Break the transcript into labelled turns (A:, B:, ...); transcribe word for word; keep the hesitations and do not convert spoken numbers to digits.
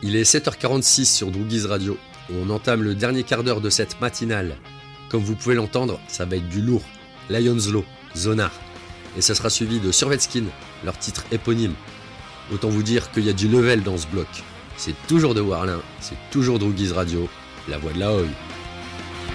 A: Il est sept heures quarante-six sur Droogies Radio. On entame le dernier quart d'heure de cette matinale. Comme vous pouvez l'entendre, ça va être du lourd. Lions Law, Zonar. Et ça sera suivi de Survetskin, leur titre éponyme. Autant vous dire qu'il y a du level dans ce bloc. C'est toujours de Warlin, c'est toujours Droogies Radio, la voix de la Hoy.